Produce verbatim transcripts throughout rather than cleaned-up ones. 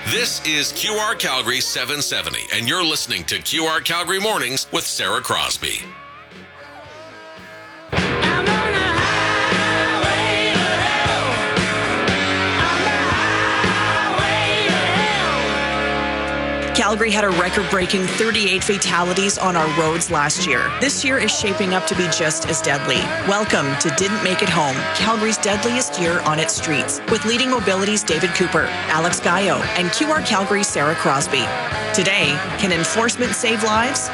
This is Q R Calgary seven seventy, and you're listening to Q R Calgary Mornings with Sarah Crosby. Calgary had a record-breaking thirty-eight fatalities on our roads last year. This year is shaping up to be just as deadly. Welcome to Didn't Make It Home, Calgary's deadliest year on its streets, with Leading Mobility's David Cooper, Alex Gallo, and Q R Calgary's Sarah Crosby. Today, can enforcement save lives?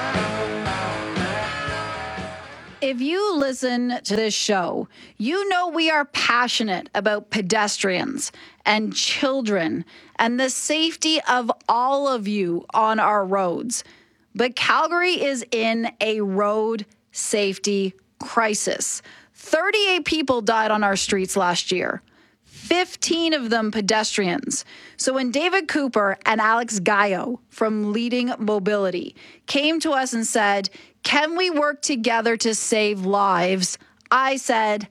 If you listen to this show, you know we are passionate about pedestrians and children and the safety of all of you on our roads. But Calgary is in a road safety crisis. thirty-eight people died on our streets last year, fifteen of them pedestrians. So when David Cooper and Alex Gallo from Leading Mobility came to us and said, can we work together to save lives? I said,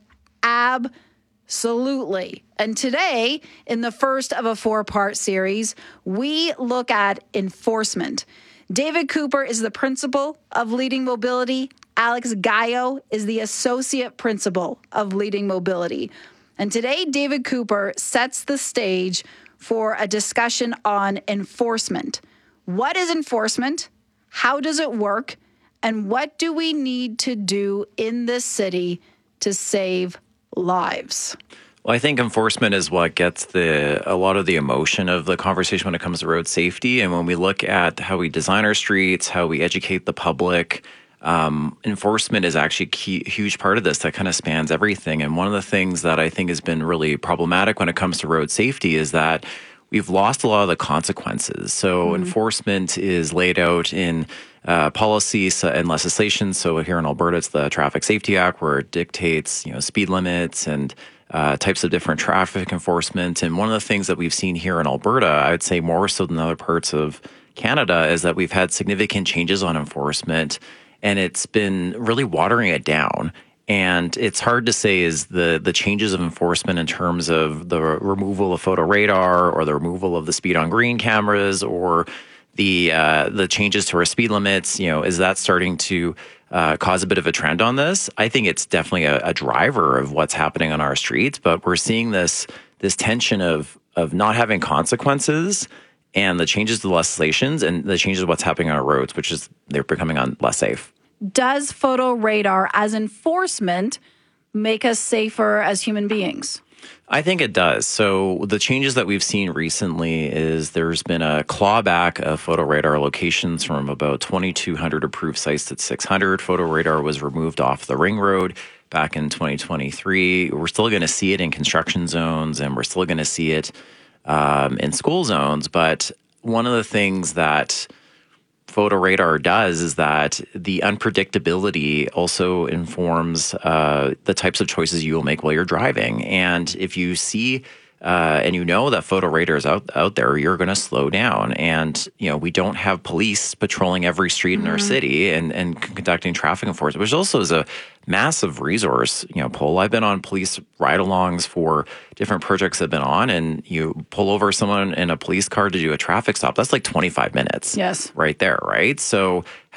absolutely. And today, in the first of a four-part series, we look at enforcement. David Cooper is the principal of Leading Mobility. Alex Gallo is the associate principal of Leading Mobility. And today, David Cooper sets the stage for a discussion on enforcement. What is enforcement? How does it work? And what do we need to do in this city to save lives? Well, I think enforcement is what gets the a lot of the emotion of the conversation when it comes to road safety. And when we look at how we design our streets, how we educate the public, um, enforcement is actually a key, huge part of this that kind of spans everything. And one of the things that I think has been really problematic when it comes to road safety is that we've lost a lot of the consequences. So mm-hmm. enforcement is laid out in uh, policies and legislation. So here in Alberta, it's the Traffic Safety Act, where it dictates, you know, speed limits and uh, types of different traffic enforcement. And one of the things that we've seen here in Alberta, I would say more so than other parts of Canada, is that we've had significant changes on enforcement, and it's been really watering it down. And it's hard to say is the the changes of enforcement in terms of the removal of photo radar or the removal of the speed on green cameras or the uh, the changes to our speed limits, you know, is that starting to uh, cause a bit of a trend on this? I think it's definitely a, a driver of what's happening on our streets, but we're seeing this this tension of of not having consequences and the changes to the legislations and the changes of what's happening on our roads, which is they're becoming un- less safe. Does photo radar as enforcement make us safer as human beings? I think it does. So the changes that we've seen recently is there's been a clawback of photo radar locations from about twenty-two hundred approved sites to six hundred. Photo radar was removed off the ring road back in twenty twenty-three. We're still going to see it in construction zones, and we're still going to see it um, in school zones. But one of the things that photo radar does is that the unpredictability also informs uh, the types of choices you will make while you're driving. And if you see uh, and you know that photo radar is out, out there, you're going to slow down. And, you know, we don't have police patrolling every street mm-hmm. in our city and, and conducting traffic enforcement, which also is a massive resource, you know, pull. I've been on police ride-alongs for different projects I've been on, and you pull over someone in a police car to do a traffic stop. That's like twenty-five minutes. Yes. Right there, right? So